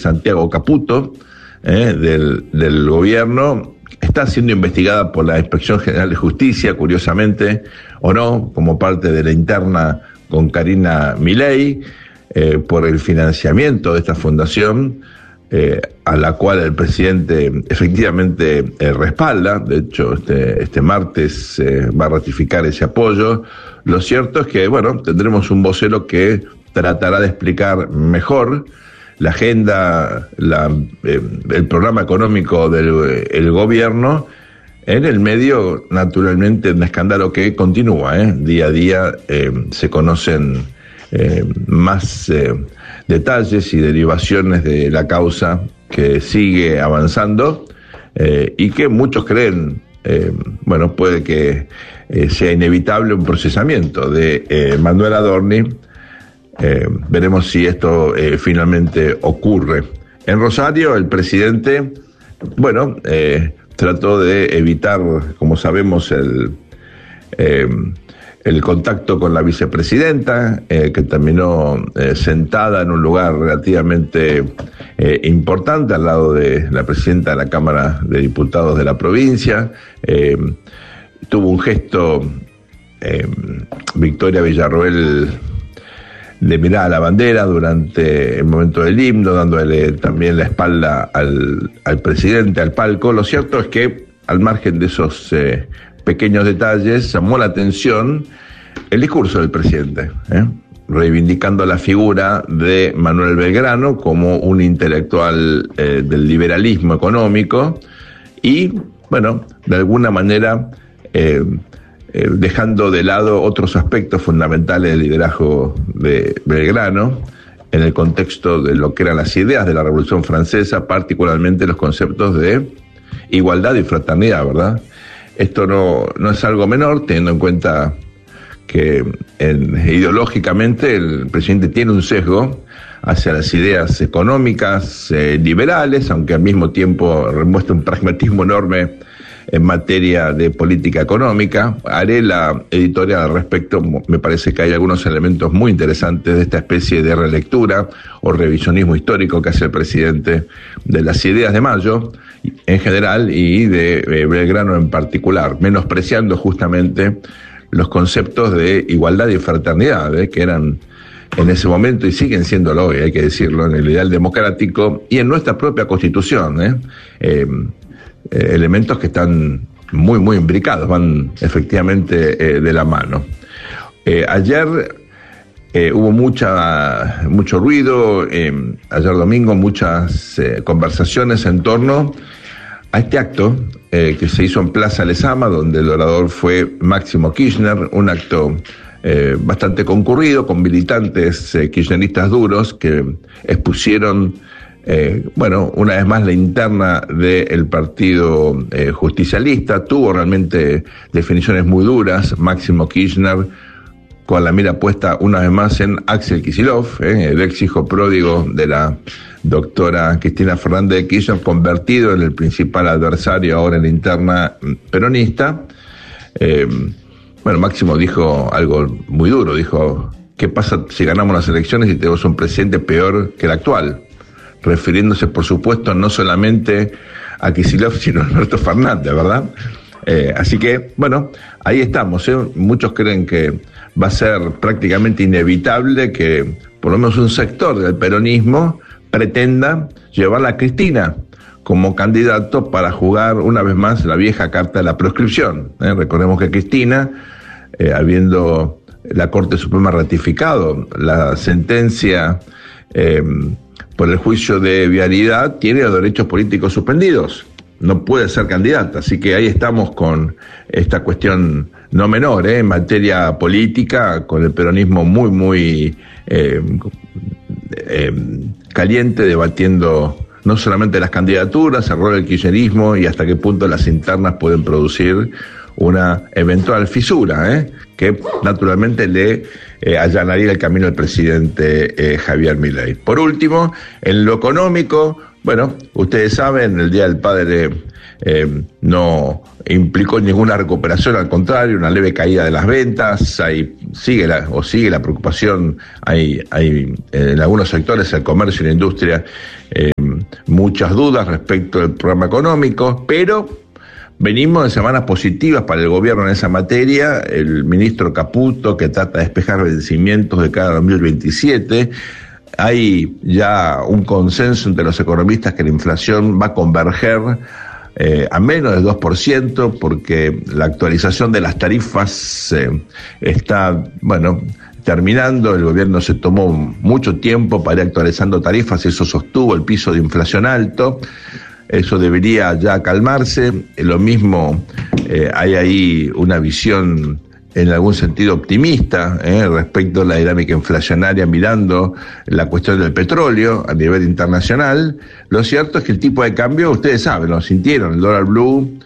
Santiago Caputo, del gobierno, está siendo investigada por la Inspección General de Justicia, curiosamente, o no, como parte de la interna con Karina Milei, por el financiamiento de esta fundación, a la cual el presidente efectivamente respalda. De hecho, este martes va a ratificar ese apoyo. Lo cierto es que, bueno, tendremos un vocero que tratará de explicar mejor la agenda, el programa económico del gobierno, en el medio, naturalmente, de un escándalo que continúa. Día a día se conocen más detalles y derivaciones de la causa, que sigue avanzando y que muchos creen, puede que sea inevitable un procesamiento de Manuel Adorni. Veremos si esto finalmente ocurre. En Rosario, el presidente, trató de evitar, como sabemos, el contacto con la vicepresidenta, que terminó sentada en un lugar relativamente importante al lado de la presidenta de la Cámara de Diputados de la provincia. Tuvo un gesto, Victoria Villarroel, de mirar a la bandera durante el momento del himno, dándole también la espalda al presidente, al palco. Lo cierto es que, al margen de esos pequeños detalles, llamó la atención el discurso del presidente, reivindicando la figura de Manuel Belgrano como un intelectual del liberalismo económico y, de alguna manera dejando de lado otros aspectos fundamentales del liderazgo de Belgrano en el contexto de lo que eran las ideas de la Revolución Francesa, particularmente los conceptos de igualdad y fraternidad, ¿verdad? Esto no es algo menor, teniendo en cuenta que ideológicamente el presidente tiene un sesgo hacia las ideas económicas liberales, aunque al mismo tiempo muestra un pragmatismo enorme en materia de política económica. Haré la editorial al respecto. Me parece que hay algunos elementos muy interesantes de esta especie de relectura o revisionismo histórico que hace el presidente de las ideas de Mayo en general y de Belgrano en particular, menospreciando justamente los conceptos de igualdad y fraternidad, que eran en ese momento y siguen siéndolo hoy, hay que decirlo, en el ideal democrático y en nuestra propia Constitución, elementos que están muy, muy imbricados, van efectivamente de la mano. Ayer hubo mucho ruido, ayer domingo muchas conversaciones en torno a este acto que se hizo en Plaza Lezama, donde el orador fue Máximo Kirchner, un acto bastante concurrido, con militantes kirchneristas duros que expusieron una vez más la interna del partido justicialista. Tuvo realmente definiciones muy duras Máximo Kirchner, con la mira puesta una vez más en Axel Kicillof, el ex hijo pródigo de la doctora Cristina Fernández de Kirchner, convertido en el principal adversario ahora en la interna peronista. Máximo dijo algo muy duro, dijo: ¿qué pasa si ganamos las elecciones y tenemos un presidente peor que el actual? Refiriéndose, por supuesto, no solamente a Kicillof, sino a Alberto Fernández, ¿verdad? Así que, ahí estamos. Muchos creen que va a ser prácticamente inevitable que por lo menos un sector del peronismo pretenda llevar a Cristina como candidato para jugar una vez más la vieja carta de la proscripción. Recordemos que Cristina, habiendo la Corte Suprema ratificado la sentencia por el juicio de vialidad, tiene los derechos políticos suspendidos, no puede ser candidata. Así que ahí estamos con esta cuestión no menor, en materia política, con el peronismo muy, muy caliente, debatiendo no solamente las candidaturas, el rol del kirchnerismo y hasta qué punto las internas pueden producir una eventual fisura, que naturalmente le allanaría el camino al presidente Javier Milei. Por último, en lo económico, ustedes saben, el Día del Padre no implicó ninguna recuperación, al contrario, una leve caída de las ventas. Sigue la preocupación, hay en algunos sectores, el comercio y la industria, muchas dudas respecto del programa económico, pero venimos de semanas positivas para el gobierno en esa materia. El ministro Caputo, que trata de despejar vencimientos de cada 2027. Hay ya un consenso entre los economistas que la inflación va a converger a menos del 2%, porque la actualización de las tarifas está, terminando. El gobierno se tomó mucho tiempo para ir actualizando tarifas, eso sostuvo el piso de inflación alto. Eso debería ya calmarse. Lo mismo, hay ahí una visión en algún sentido optimista respecto a la dinámica inflacionaria, mirando la cuestión del petróleo a nivel internacional. Lo cierto es que el tipo de cambio, ustedes saben, lo sintieron, el dólar blue,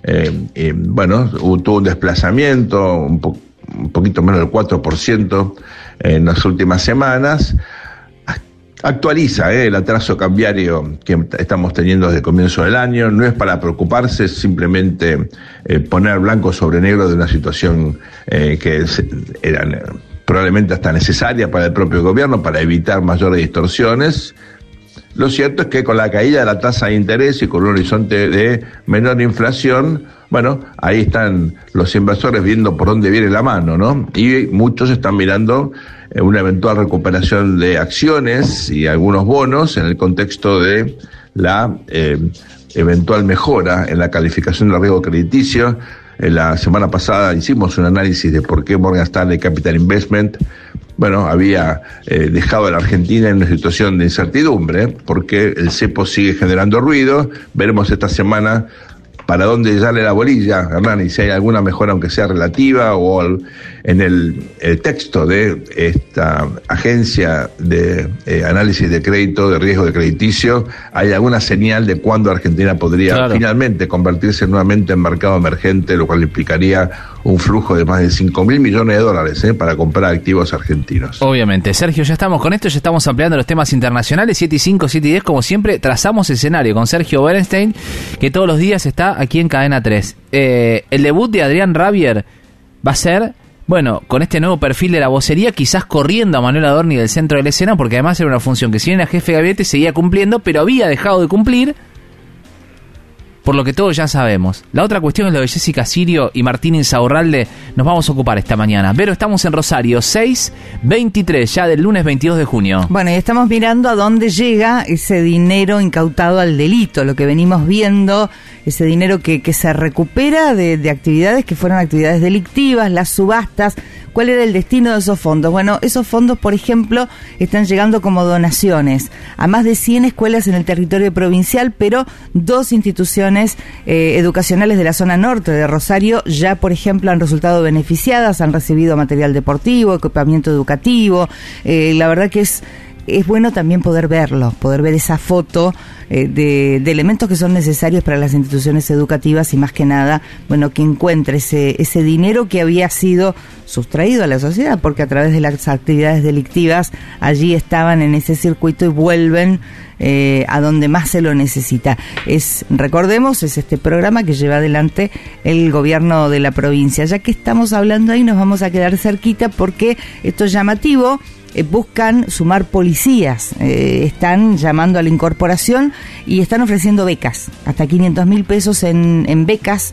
tuvo un desplazamiento un poquito menos del 4% en las últimas semanas. Actualiza el atraso cambiario que estamos teniendo desde el comienzo del año. No es para preocuparse, es simplemente poner blanco sobre negro de una situación que era probablemente hasta necesaria para el propio gobierno para evitar mayores distorsiones. Lo cierto es que con la caída de la tasa de interés y con un horizonte de menor inflación, ahí están los inversores viendo por dónde viene la mano, ¿no? Y muchos están mirando una eventual recuperación de acciones y algunos bonos en el contexto de la eventual mejora en la calificación del riesgo crediticio. La semana pasada hicimos un análisis de por qué Morgan Stanley Capital Investment había dejado a la Argentina en una situación de incertidumbre, porque el cepo sigue generando ruido. Veremos esta semana para dónde sale la bolilla, Hernán, y si hay alguna mejora, aunque sea relativa, o en el texto de esta agencia de análisis de crédito, de riesgo de crediticio, hay alguna señal de cuándo Argentina podría finalmente convertirse nuevamente en mercado emergente, lo cual implicaría un flujo de más de 5.000 millones de dólares para comprar activos argentinos. Obviamente. Sergio, ya estamos con esto, ya estamos ampliando los temas internacionales. 7 y 5, 7 y 10, como siempre, trazamos escenario con Sergio Bernstein, que todos los días está aquí en Cadena 3. El debut de Adrián Rabier va a ser, con este nuevo perfil de la vocería, quizás corriendo a Manuel Adorni del centro de la escena, porque además era una función que si bien era jefe de gabinete seguía cumpliendo, pero había dejado de cumplir, por lo que todos ya sabemos. La otra cuestión es lo de Jessica Sirio y Martín Insaurralde. Nos vamos a ocupar esta mañana. Pero estamos en Rosario, 6:23, ya del lunes 22 de junio. Y estamos mirando a dónde llega ese dinero incautado al delito, lo que venimos viendo, ese dinero que se recupera de actividades que fueron actividades delictivas, las subastas. ¿Cuál era el destino de esos fondos? Esos fondos, por ejemplo, están llegando como donaciones a más de 100 escuelas en el territorio provincial, pero 2 instituciones educacionales de la zona norte de Rosario ya, por ejemplo, han resultado beneficiadas, han recibido material deportivo, equipamiento educativo. La verdad que es bueno también poder verlo, poder ver esa foto de elementos que son necesarios para las instituciones educativas y más que nada, que encuentre ese dinero que había sido sustraído a la sociedad, porque a través de las actividades delictivas allí estaban en ese circuito y vuelven a donde más se lo necesita. Recordemos, es este programa que lleva adelante el gobierno de la provincia. Ya que estamos hablando ahí, nos vamos a quedar cerquita porque esto es llamativo. Buscan sumar policías, están llamando a la incorporación y están ofreciendo becas, hasta 500.000 pesos en becas.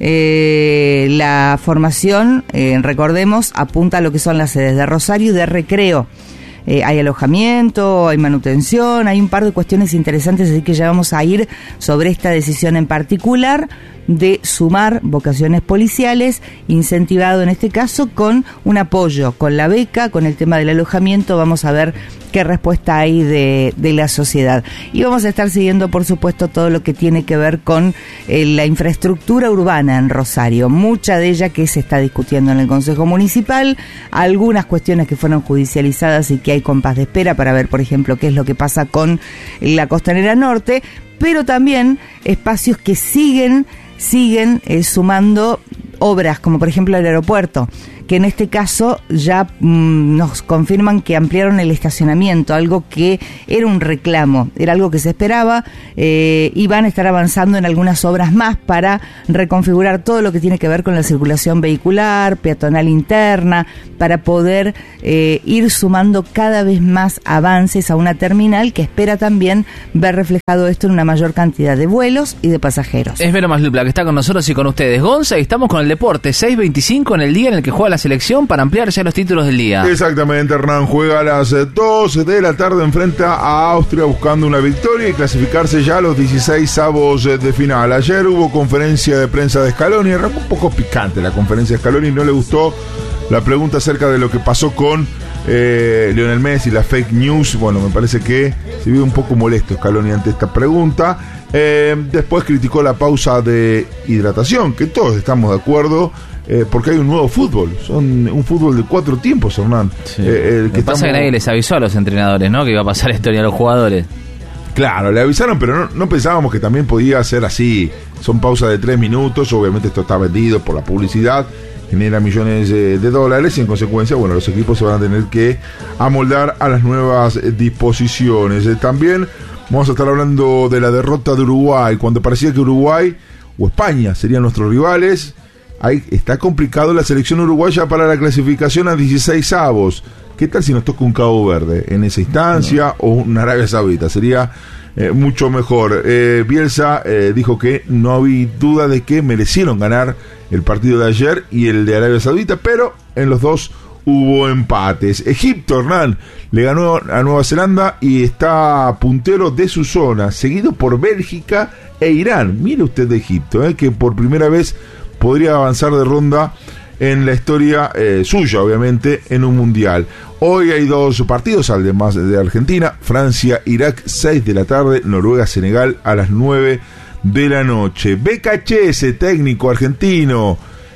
La formación, recordemos, apunta a lo que son las sedes de Rosario y de Recreo. Hay alojamiento, hay manutención, hay un par de cuestiones interesantes, así que ya vamos a ir sobre esta decisión en particular de sumar vocaciones policiales, incentivado en este caso con un apoyo, con la beca, con el tema del alojamiento. Vamos a ver qué respuesta hay de la sociedad. Y vamos a estar siguiendo, por supuesto, todo lo que tiene que ver con la infraestructura urbana en Rosario. Mucha de ella que se está discutiendo en el Consejo Municipal, algunas cuestiones que fueron judicializadas y que hay compás de espera para ver, por ejemplo, qué es lo que pasa con la Costanera Norte, pero también espacios que siguen sumando obras, como por ejemplo el aeropuerto, que en este caso ya nos confirman que ampliaron el estacionamiento, algo que era un reclamo, era algo que se esperaba, y van a estar avanzando en algunas obras más para reconfigurar todo lo que tiene que ver con la circulación vehicular, peatonal interna, para poder ir sumando cada vez más avances a una terminal que espera también ver reflejado esto en una mayor cantidad de vuelos y de pasajeros. Es Vero Maslupla que está con nosotros y con ustedes, Gonza, y estamos con el deporte, 6:25 en el día en el que juega la selección para ampliar ya los títulos del día. Exactamente, Hernán, juega a las 2 de la tarde, enfrenta a Austria buscando una victoria y clasificarse ya a los 16avos de final. Ayer hubo conferencia de prensa de Scaloni, era un poco picante la conferencia de Scaloni, no le gustó la pregunta acerca de lo que pasó con Lionel Messi, la fake news. Bueno, me parece que se vio un poco molesto Scaloni ante esta pregunta. Después criticó la pausa de hidratación, que todos estamos de acuerdo, porque hay un nuevo fútbol, son un fútbol de 4 tiempos, Hernán. Sí. Lo que pasa es que nadie les avisó a los entrenadores, ¿no?, que iba a pasar esto ni a los jugadores. Claro, le avisaron, pero no pensábamos que también podía ser así. Son pausas de 3 minutos, obviamente esto está vendido por la publicidad, genera millones de dólares y en consecuencia, bueno, los equipos se van a tener que amoldar a las nuevas disposiciones. También vamos a estar hablando de la derrota de Uruguay, cuando parecía que Uruguay o España serían nuestros rivales. Ahí está complicado la selección uruguaya para la clasificación a 16avos. ¿Qué tal si nos toca un Cabo Verde en esa instancia o una Arabia Saudita? Sería mucho mejor. Bielsa dijo que no había duda de que merecieron ganar el partido de ayer y el de Arabia Saudita, pero en los dos hubo empates. Egipto, Hernán, le ganó a Nueva Zelanda y está puntero de su zona, seguido por Bélgica e Irán. Mire usted de Egipto, que por primera vez podría avanzar de ronda en la historia suya, obviamente, en un mundial. Hoy hay 2 partidos, además de Argentina, Francia-Irak, 6 de la tarde, Noruega-Senegal a las 9 de la noche. BKHS, técnico argentino,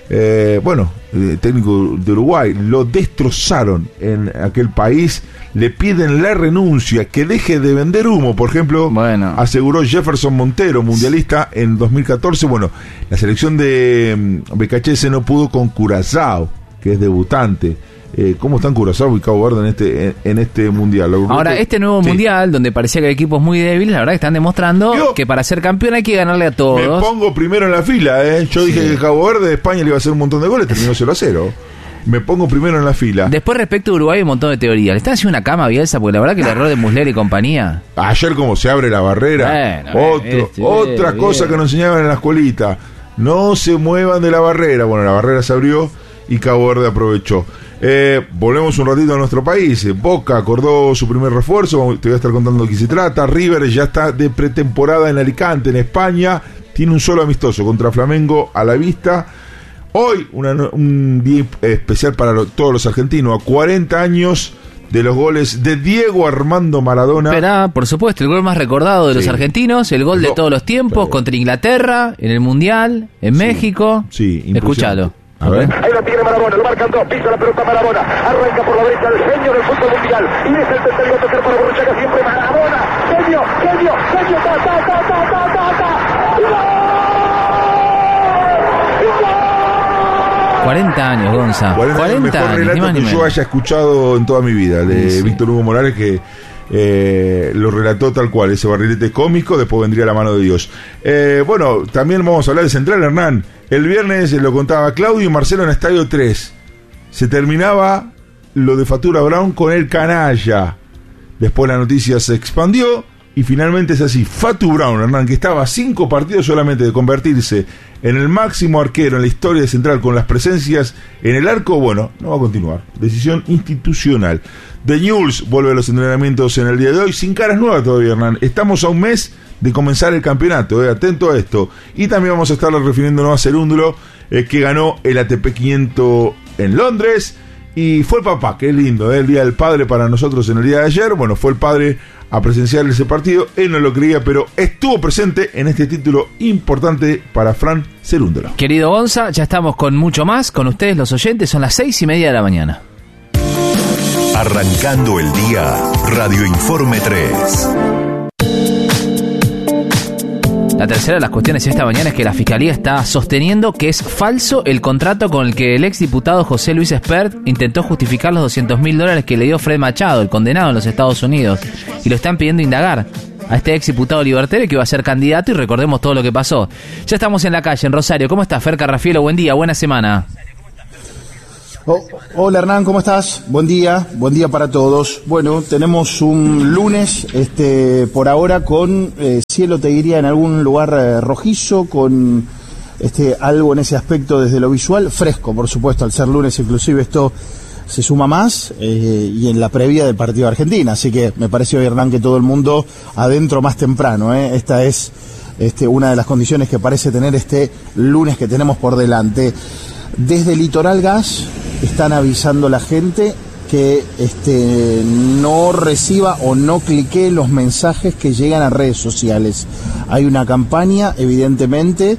técnico de Uruguay, lo destrozaron en aquel país, le piden la renuncia, que deje de vender humo, por ejemplo, aseguró Jefferson Montero, mundialista en 2014. Bueno, la selección de BKHS no pudo con Curazao, que es debutante. ¿Cómo están Curazao y Cabo Verde en este mundial? Ahora, este nuevo mundial, donde parecía que hay equipos muy débiles, la verdad que están demostrando que para ser campeón hay que ganarle a todos. Me pongo primero en la fila, Yo dije que Cabo Verde de España le iba a hacer un montón de goles, terminó 0-0. Me pongo primero en la fila. Después, respecto a Uruguay, hay un montón de teorías. ¿Le están haciendo una cama a Bielsa? Porque la verdad que el error de Muslera y compañía. Ayer, como se abre la barrera. Otra cosa que nos enseñaban en la escuelita. No se muevan de la barrera. Bueno, la barrera se abrió y Cabo Verde aprovechó. Volvemos un ratito a nuestro país. Boca acordó su primer refuerzo. Te voy a estar contando de qué se trata. River ya está de pretemporada en Alicante, en España. Tiene un solo amistoso contra Flamengo a la vista. Hoy un día especial para todos los argentinos, a 40 años de los goles de Diego Armando Maradona. Espera, por supuesto, el gol más recordado de los argentinos, el gol de todos los tiempos, contra Inglaterra, en el Mundial, en México. Sí, escúchalo. A ver. Ahí lo tiene Maradona, lo marcan 2, pisa la pelota Maradona, arranca por la derecha el genio del fútbol mundial, y es el tercero a tocar para Borruchaga, siempre Maradona, genio, ta. 40 años, Gonza. 40 años, mejor relato que yo haya escuchado en toda mi vida, de Víctor Hugo Morales, que lo relató tal cual, ese barrilete cómico, después vendría la mano de Dios. También vamos a hablar de Central, Hernán. El viernes lo contaba Claudio y Marcelo en Estadio 3. Se terminaba lo de Fatura Brown con el canalla. Después la noticia se expandió y finalmente es así. Fatu Brown, Hernán, que estaba a 5 partidos solamente de convertirse en el máximo arquero en la historia de Central con las presencias en el arco, no va a continuar. Decisión institucional. The Newell's vuelve a los entrenamientos en el día de hoy, sin caras nuevas todavía, Hernán. Estamos a un mes de comenzar el campeonato, atento a esto. Y también vamos a estar refiriéndonos a Cerúndulo, que ganó el ATP 500 en Londres. Y fue el papá, qué lindo, el Día del Padre para nosotros en el día de ayer. Bueno, fue el padre a presenciar ese partido. Él no lo creía, pero estuvo presente en este título importante para Fran Cerúndolo. Querido Gonza, ya estamos con mucho más, con ustedes los oyentes, son las 6:30 de la mañana. Arrancando el día, Radio Informe 3. La La tercera de las cuestiones esta mañana es que la Fiscalía está sosteniendo que es falso el contrato con el que el exdiputado José Luis Espert intentó justificar los $200.000 que le dio Fred Machado, el condenado en los Estados Unidos, y lo están pidiendo indagar a este exdiputado libertario que va a ser candidato, y recordemos todo lo que pasó. Ya estamos en la calle, en Rosario. ¿Cómo estás, Fer Carrafielo? Buen día, buena semana. Hola Hernán, ¿cómo estás? Buen día para todos. Bueno, tenemos un lunes, por ahora con cielo, te diría, en algún lugar rojizo, con algo en ese aspecto desde lo visual, fresco, por supuesto, al ser lunes inclusive esto se suma más, y en la previa del partido de Argentina, así que me pareció, Hernán, que todo el mundo adentro más temprano, Esta es una de las condiciones que parece tener este lunes que tenemos por delante. Desde Litoral Gas están avisando a la gente que no reciba o no clique los mensajes que llegan a redes sociales. Hay una campaña, evidentemente,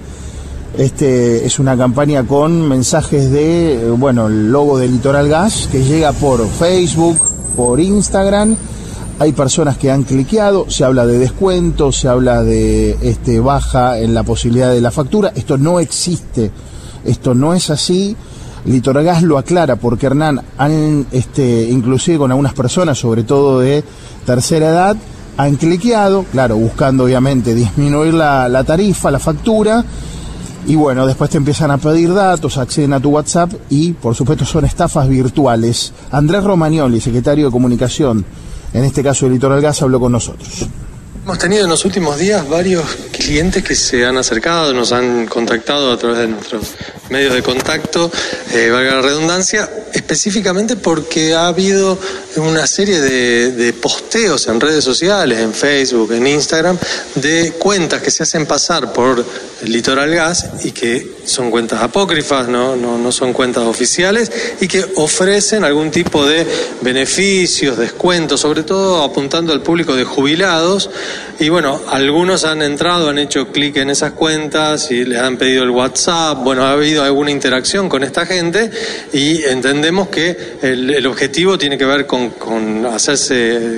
es una campaña con mensajes de, el logo de Litoral Gas que llega por Facebook, por Instagram. Hay personas que han cliqueado, se habla de descuento, se habla de baja en la posibilidad de la factura. Esto no existe. Esto no es así. Litoral Gas lo aclara porque, Hernán, han inclusive con algunas personas, sobre todo de tercera edad, han cliqueado, claro, buscando obviamente disminuir la tarifa, la factura, y después te empiezan a pedir datos, acceden a tu WhatsApp y, por supuesto, son estafas virtuales. Andrés Romagnoli, secretario de Comunicación, en este caso de Litoral Gas, habló con nosotros. Hemos tenido en los últimos días varios clientes que se han acercado, nos han contactado a través de nuestros medios de contacto, valga la redundancia, específicamente porque ha habido una serie de posteos en redes sociales, en Facebook, en Instagram, de cuentas que se hacen pasar por Litoral Gas y que son cuentas apócrifas, no son cuentas oficiales, y que ofrecen algún tipo de beneficios, descuentos, sobre todo apuntando al público de jubilados. Y algunos han entrado, han hecho clic en esas cuentas y les han pedido el WhatsApp. Ha habido alguna interacción con esta gente y entendemos que el objetivo tiene que ver con hacerse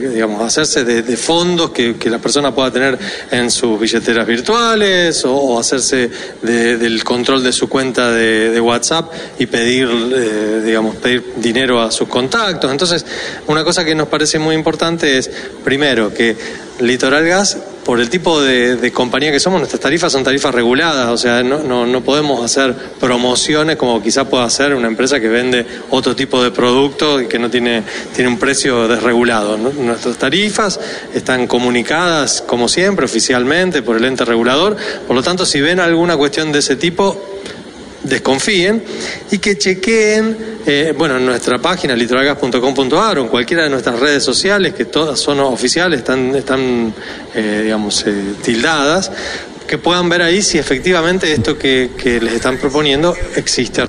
de fondos que la persona pueda tener en sus billeteras virtuales o hacerse del control de su cuenta de WhatsApp y pedir dinero a sus contactos. Entonces, una cosa que nos parece muy importante es, primero, que Litoral Gas, por el tipo de compañía que somos, nuestras tarifas son tarifas reguladas, o sea, no podemos hacer promociones como quizá pueda hacer una empresa que vende otro tipo de producto y que no tiene un precio desregulado, ¿no? Nuestras tarifas están comunicadas, como siempre, oficialmente por el ente regulador, por lo tanto, si ven alguna cuestión de ese tipo, desconfíen y que chequeen en nuestra página litoralgas.com.ar o en cualquiera de nuestras redes sociales, que todas son oficiales, están tildadas, que puedan ver ahí si efectivamente esto que les están proponiendo existe.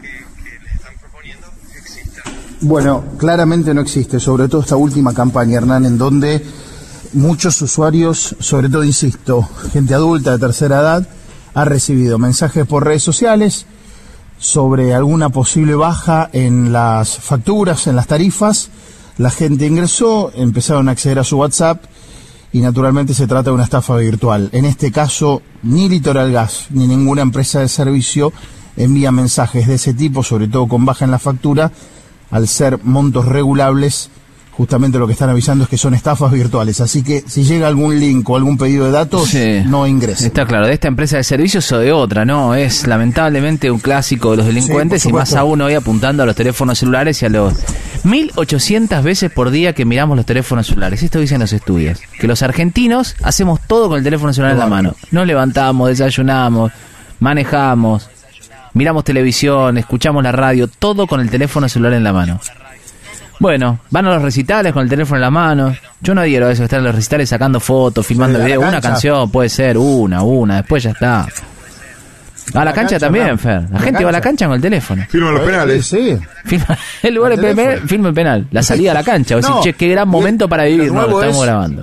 Claramente no existe, sobre todo esta última campaña, Hernán, en donde muchos usuarios, sobre todo, insisto, gente adulta de tercera edad, ha recibido mensajes por redes sociales sobre alguna posible baja en las facturas, en las tarifas. La gente ingresó, empezaron a acceder a su WhatsApp y naturalmente se trata de una estafa virtual. En este caso, ni Litoral Gas ni ninguna empresa de servicio envía mensajes de ese tipo, sobre todo con baja en la factura, al ser montos regulables. Justamente lo que están avisando es que son estafas virtuales, así que si llega algún link o algún pedido de datos, no ingrese. Está claro, de esta empresa de servicios o de otra, ¿no? Es lamentablemente un clásico de los delincuentes, y más aún hoy apuntando a los teléfonos celulares y a los 1.800 veces por día que miramos los teléfonos celulares. Esto dicen los estudios, que los argentinos hacemos todo con el teléfono celular en la mano. Nos levantamos, desayunamos, manejamos, miramos televisión, escuchamos la radio, todo con el teléfono celular en la mano. Van a los recitales con el teléfono en la mano. Yo no adhiero a eso, estar en los recitales sacando fotos, filmando videos. Una canción puede ser, una, después ya está. A la cancha también, Fer. La gente va a la cancha con el teléfono. Firma los penales. Sí. El lugar de penal, firma el penal. La salida a la cancha. O sea, qué gran momento para vivir. No, lo estamos grabando.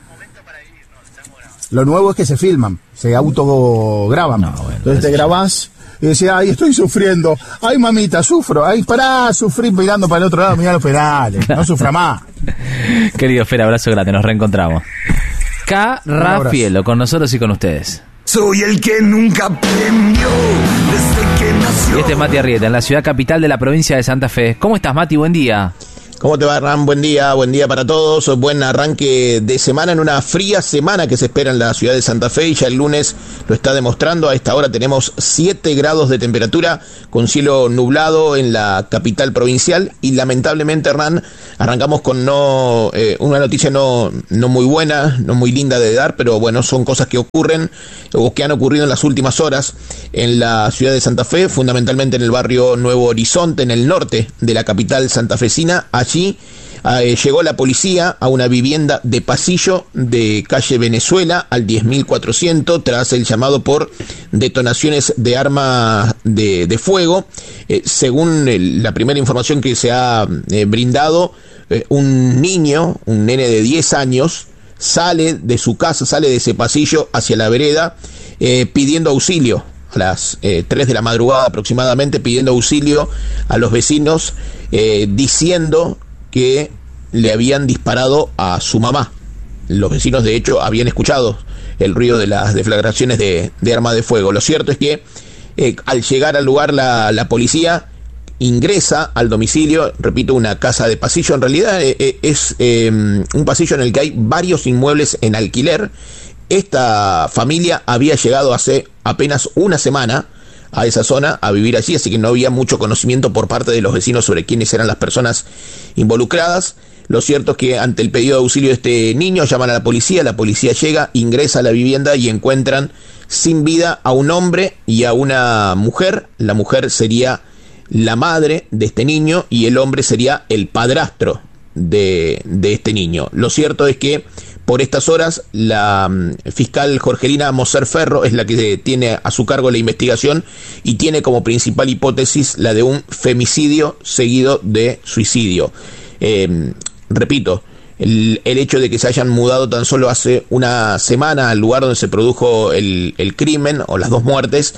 Lo nuevo es que se filman, se autograban. Entonces te grabás y decís, ay, estoy sufriendo. Ay, mamita, sufro. Ay, pará, sufrí mirando para el otro lado, mirá los penales. No sufra más. Querido Fer, abrazo grande, nos reencontramos. Carrafielo, con nosotros y con ustedes. Soy el que nunca aprendió desde que nació. Este es Mati Arrieta, en la ciudad capital de la provincia de Santa Fe. ¿Cómo estás, Mati? Buen día. ¿Cómo te va, Hernán? Buen día para todos. Buen arranque de semana en una fría semana que se espera en la ciudad de Santa Fe y ya el lunes lo está demostrando. A esta hora tenemos 7 grados de temperatura con cielo nublado en la capital provincial y lamentablemente, Hernán, arrancamos con una noticia no muy buena, no muy linda de dar, pero bueno, son cosas que ocurren o que han ocurrido en las últimas horas en la ciudad de Santa Fe, fundamentalmente en el barrio Nuevo Horizonte, en el norte de la capital santafesina. Allí llegó la policía a una vivienda de pasillo de calle Venezuela al 10.400 tras el llamado por detonaciones de armas de fuego. Según la primera información que se ha brindado, un nene de 10 años, sale de su casa, sale de ese pasillo hacia la vereda pidiendo auxilio. A las 3 de la madrugada aproximadamente, pidiendo auxilio a los vecinos, diciendo que le habían disparado a su mamá. Los vecinos, de hecho, habían escuchado el ruido de las deflagraciones de arma de fuego. Lo cierto es que al llegar al lugar la policía ingresa al domicilio, repito, una casa de pasillo. En realidad es un pasillo en el que hay varios inmuebles en alquiler. Esta familia había llegado hace apenas una semana a esa zona a vivir allí, así que no había mucho conocimiento por parte de los vecinos sobre quiénes eran las personas involucradas. Lo cierto es que ante el pedido de auxilio de este niño llaman a la policía llega, ingresa a la vivienda y encuentran sin vida a un hombre y a una mujer. La mujer sería la madre de este niño y el hombre sería el padrastro de este niño. Lo cierto es que por estas horas la fiscal Jorgelina Moser Ferro es la que tiene a su cargo la investigación y tiene como principal hipótesis la de un femicidio seguido de suicidio. Repito, el hecho de que se hayan mudado tan solo hace una semana al lugar donde se produjo el crimen o las 2 muertes,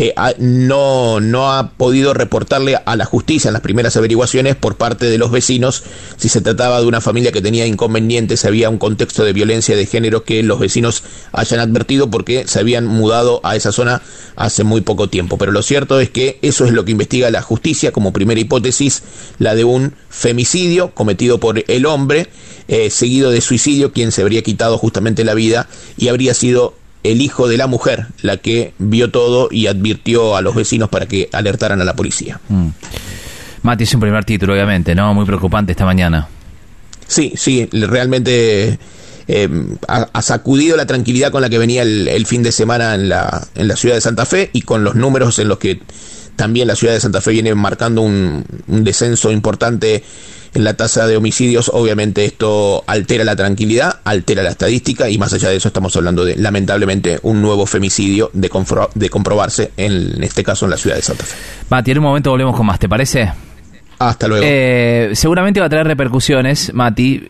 no ha podido reportarle a la justicia en las primeras averiguaciones por parte de los vecinos si se trataba de una familia que tenía inconvenientes, si había un contexto de violencia de género que los vecinos hayan advertido porque se habían mudado a esa zona hace muy poco tiempo. Pero lo cierto es que eso es lo que investiga la justicia como primera hipótesis, la de un femicidio cometido por el hombre, seguido de suicidio, quien se habría quitado justamente la vida y habría sido el hijo de la mujer la que vio todo y advirtió a los vecinos para que alertaran a la policía. Mati, es un primer título, obviamente, ¿no? Muy preocupante esta mañana. Sí, realmente ha sacudido la tranquilidad con la que venía el fin de semana en la ciudad de Santa Fe y con los números en los que también la ciudad de Santa Fe viene marcando un descenso importante en la tasa de homicidios. Obviamente esto altera la tranquilidad, altera la estadística y más allá de eso estamos hablando de, lamentablemente, un nuevo femicidio de comprobarse, en este caso en la ciudad de Santa Fe. Mati, en un momento volvemos con más, ¿te parece? Hasta luego. Seguramente va a traer repercusiones, Mati,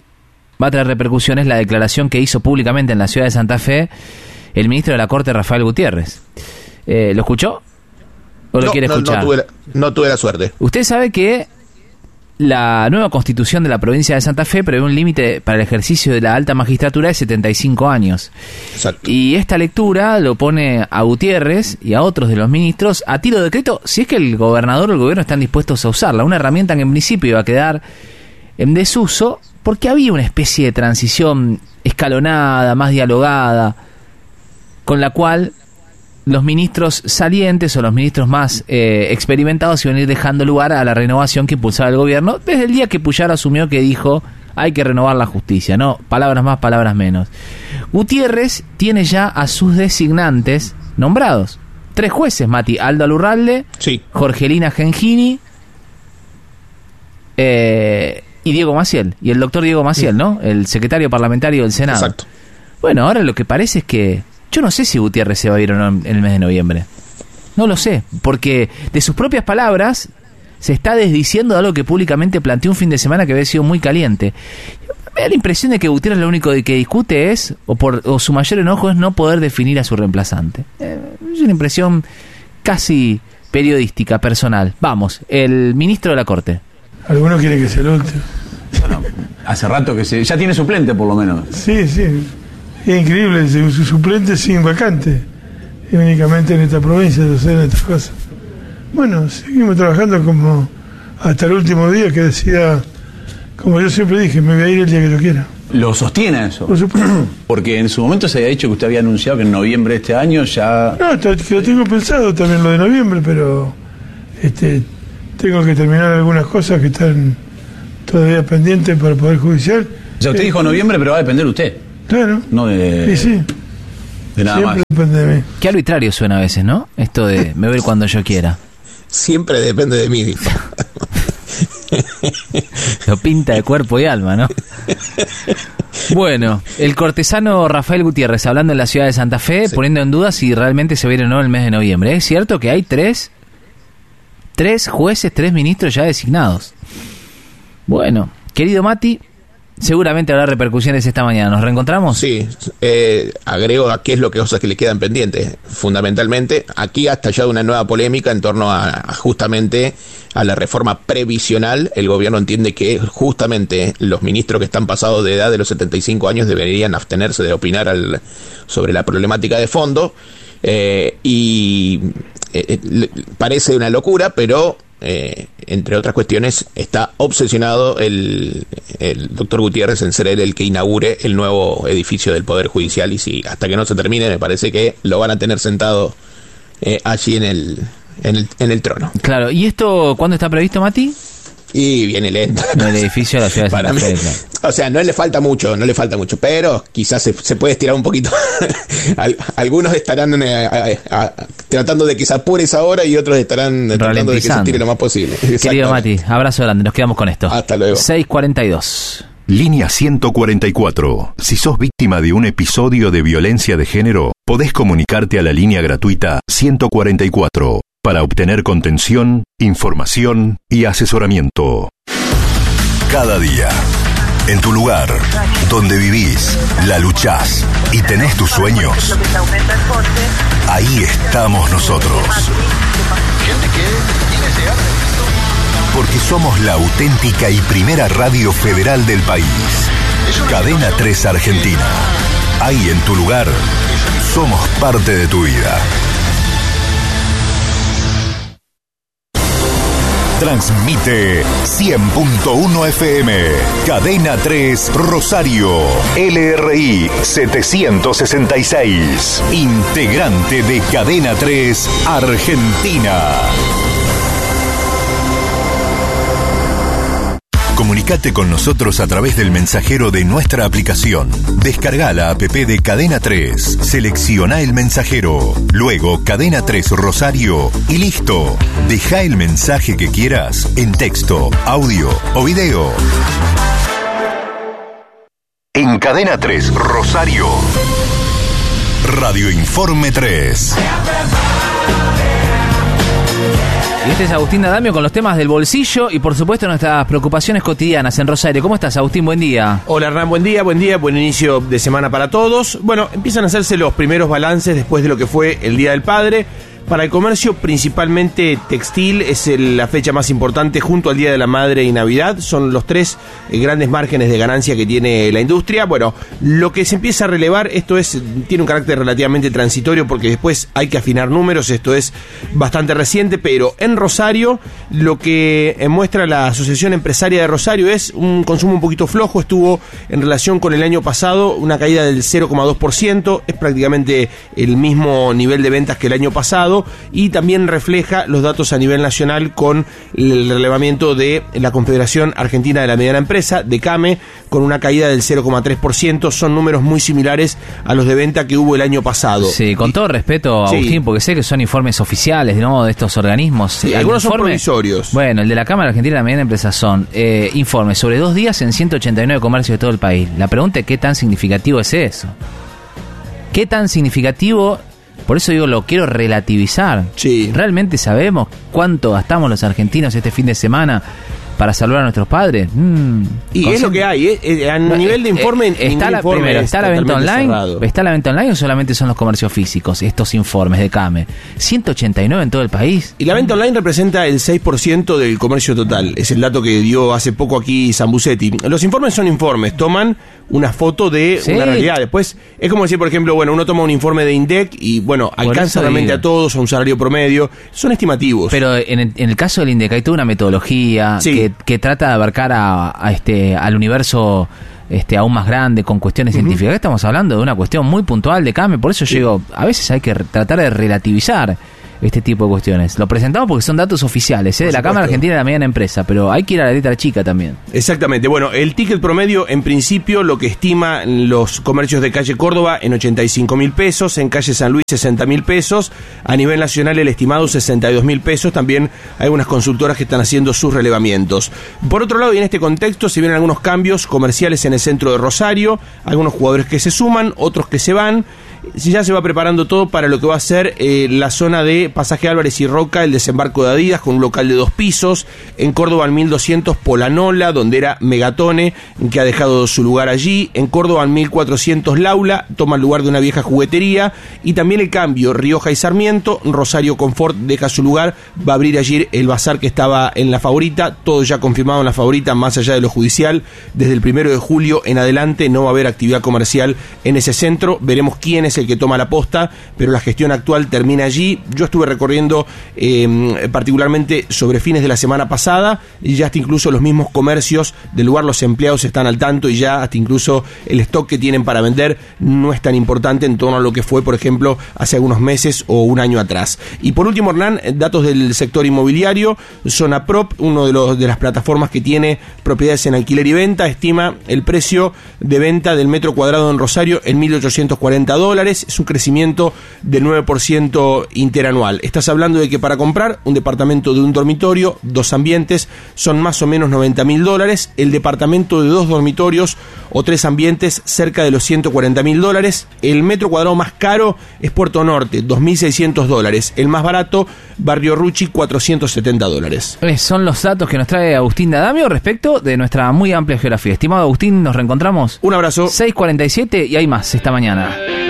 la declaración que hizo públicamente en la ciudad de Santa Fe el ministro de la Corte, Rafael Gutiérrez. ¿Lo escuchó? ¿O lo quiere escuchar? No tuve la suerte. Usted sabe que la nueva constitución de la provincia de Santa Fe prevé un límite para el ejercicio de la alta magistratura de 75 años. Exacto. Y esta lectura lo pone a Gutiérrez y a otros de los ministros a tiro de decreto, si es que el gobernador o el gobierno están dispuestos a usarla. Una herramienta que en principio iba a quedar en desuso porque había una especie de transición escalonada, más dialogada, con la cual los ministros salientes o los ministros más experimentados iban a ir dejando lugar a la renovación que impulsaba el gobierno desde el día que Puyaro asumió que dijo hay que renovar la justicia, ¿no? Palabras más, palabras menos. Gutiérrez tiene ya a sus designantes nombrados. 3 jueces, Mati: Aldo Alurralde, sí, Jorgelina Gengini y Diego Maciel. Y el doctor Diego Maciel, sí, ¿no? El secretario parlamentario del Senado. Exacto. Bueno, ahora lo que parece es que yo no sé si Gutiérrez se va a ir o no en el mes de noviembre. No lo sé, porque de sus propias palabras se está desdiciendo de algo que públicamente planteó un fin de semana que había sido muy caliente. Me da la impresión de que Gutiérrez lo único de que discute es, o su mayor enojo es no poder definir a su reemplazante. Es una impresión casi periodística, personal. Vamos, el ministro de la Corte. Algunos quieren que sea el último. Bueno, hace rato que ya tiene suplente por lo menos. Sí. Es increíble, su suplente sin vacante. y únicamente en esta provincia suceden estas cosas. Bueno, seguimos trabajando como hasta el último día, que decía, como yo siempre dije, me voy a ir el día que yo quiera. ¿Lo sostiene eso? Por supuesto. Porque en su momento se había dicho que usted había anunciado que en noviembre de este año ya... No, que lo tengo pensado también lo de noviembre, pero tengo que terminar algunas cosas que están todavía pendientes para el Poder Judicial. O sea, usted dijo noviembre, pero va a depender de usted. Claro. No de... Sí. De nada siempre más. Depende de mí. Qué arbitrario suena a veces, ¿no? Esto de me voy cuando yo quiera. Siempre depende de mí. Lo pinta de cuerpo y alma, ¿no? Bueno, el cortesano Rafael Gutiérrez, hablando en la ciudad de Santa Fe, sí, poniendo en duda si realmente se viene o no el mes de noviembre. ¿Es cierto que hay tres jueces, 3 ministros ya designados? Bueno, querido Mati, seguramente habrá repercusiones esta mañana. ¿Nos reencontramos? Sí, agrego a qué es lo que cosas que le quedan pendientes. Fundamentalmente, aquí ha estallado una nueva polémica en torno a justamente a la reforma previsional. El gobierno entiende que justamente los ministros que están pasados de edad de los 75 años deberían abstenerse de opinar sobre la problemática de fondo. Parece una locura, pero entre otras cuestiones está obsesionado el doctor Gutiérrez en ser él el que inaugure el nuevo edificio del Poder Judicial, y si hasta que no se termine me parece que lo van a tener sentado allí en el trono. Claro, ¿y esto cuándo está previsto, Mati? Y viene lento. El edificio de la ciudad de Santa Fe, claro. O sea, no le falta mucho, pero quizás se puede estirar un poquito. Algunos estarán tratando de que se apure esa hora y otros estarán tratando de que se estire lo más posible. Querido Mati, abrazo grande, nos quedamos con esto. Hasta luego. 6:42. Línea 144. Si sos víctima de un episodio de violencia de género, podés comunicarte a la línea gratuita 144 para obtener contención, información y asesoramiento. Cada día, en tu lugar, donde vivís, la luchás y tenés tus sueños, ahí estamos nosotros. Porque somos la auténtica y primera radio federal del país. Cadena 3 Argentina. Ahí en tu lugar, somos parte de tu vida. Transmite 100.1 FM, Cadena 3 Rosario, LRI 766, integrante de Cadena 3 Argentina. Comunicate con nosotros a través del mensajero de nuestra aplicación. Descarga la app de Cadena 3, selecciona el mensajero, luego Cadena 3 Rosario y listo. Deja el mensaje que quieras en texto, audio o video. En Cadena 3 Rosario, Radio Informe 3. Y este es Agustín D'Adamio con los temas del bolsillo y por supuesto nuestras preocupaciones cotidianas en Rosario. ¿Cómo estás, Agustín? Buen día. Hola, Hernán, buen día, buen inicio de semana para todos. Bueno, empiezan a hacerse los primeros balances después de lo que fue el Día del Padre. Para el comercio, principalmente textil, es la fecha más importante junto al Día de la Madre y Navidad. Son los 3 grandes márgenes de ganancia que tiene la industria. Bueno, lo que se empieza a relevar, tiene un carácter relativamente transitorio porque después hay que afinar números, esto es bastante reciente, pero en Rosario lo que muestra la Asociación Empresaria de Rosario es un consumo un poquito flojo. Estuvo en relación con el año pasado una caída del 0,2%, es prácticamente el mismo nivel de ventas que el año pasado. Y también refleja los datos a nivel nacional con el relevamiento de la Confederación Argentina de la Mediana Empresa, de CAME, con una caída del 0,3%. Son números muy similares a los de venta que hubo el año pasado. Sí, con todo respeto, Agustín, sí, porque sé que son informes oficiales, ¿no?, de estos organismos. Sí, algunos son provisorios. Bueno, el de la Cámara Argentina de la Mediana Empresa son informes sobre 2 días en 189 comercios de todo el país. La pregunta es: ¿qué tan significativo es eso? ¿Qué tan significativo? Por eso digo, lo quiero relativizar. Sí. ¿Realmente sabemos cuánto gastamos los argentinos este fin de semana para salvar a nuestros padres. Y es lo que hay, a nivel de informe, está la venta online, ¿está la venta online o solamente son los comercios físicos, estos informes de CAME? 189 en todo el país. Y la venta online representa el 6% del comercio total, es el dato que dio hace poco aquí Sambucetti. Los informes son informes, toman una foto de una realidad. Después, es como decir, por ejemplo, bueno, uno toma un informe de INDEC y, bueno, alcanza realmente a todos, a un salario promedio. Son estimativos. Pero en el caso del INDEC hay toda una metodología que trata de abarcar al universo aún más grande, con cuestiones científicas. Estamos hablando de una cuestión muy puntual de CAME, por eso yo digo, a veces hay que tratar de relativizar este tipo de cuestiones. Lo presentamos porque son datos oficiales, de la Cámara Argentina de la Mediana Empresa, pero hay que ir a la letra chica también. Exactamente. Bueno, el ticket promedio, en principio, lo que estima los comercios de calle Córdoba en 85.000 pesos, en calle San Luis 60.000 pesos, a nivel nacional el estimado 62.000 pesos. También hay unas consultoras que están haciendo sus relevamientos. Por otro lado, y en este contexto, se vienen algunos cambios comerciales en el centro de Rosario, algunos jugadores que se suman, otros que se van. Ya se va preparando todo para lo que va a ser la zona de Pasaje Álvarez y Roca, el desembarco de Adidas, con un local de 2 pisos. En Córdoba, en 1200, Polanola, donde era Megatone, que ha dejado su lugar allí. En Córdoba, en 1400, Laula, toma el lugar de una vieja juguetería. Y también el cambio, Rioja y Sarmiento, Rosario Confort deja su lugar. Va a abrir allí el bazar que estaba en La Favorita. Todo ya confirmado en La Favorita, más allá de lo judicial. Desde el 1 de julio en adelante no va a haber actividad comercial en ese centro. Veremos quién es el que toma la posta, pero la gestión actual termina allí. Yo estuve recorriendo particularmente sobre fines de la semana pasada, y ya hasta incluso los mismos comercios del lugar, los empleados están al tanto, y ya hasta incluso el stock que tienen para vender no es tan importante en torno a lo que fue, por ejemplo, hace algunos meses o un año atrás. Y por último, Hernán, datos del sector inmobiliario. Zona Prop, uno de las plataformas que tiene propiedades en alquiler y venta, estima el precio de venta del metro cuadrado en Rosario en $1.840. Es un crecimiento del 9% interanual. Estás hablando de que para comprar un departamento de un dormitorio, 2 ambientes, son más o menos $90.000. El departamento de 2 dormitorios o 3 ambientes, cerca de los $140.000. El metro cuadrado más caro es Puerto Norte, $2.600. El más barato, Barrio Rucci, $470. Son los datos que nos trae Agustín D'Adamio respecto de nuestra muy amplia geografía. Estimado Agustín, nos reencontramos. Un abrazo. 6:47 y hay más esta mañana.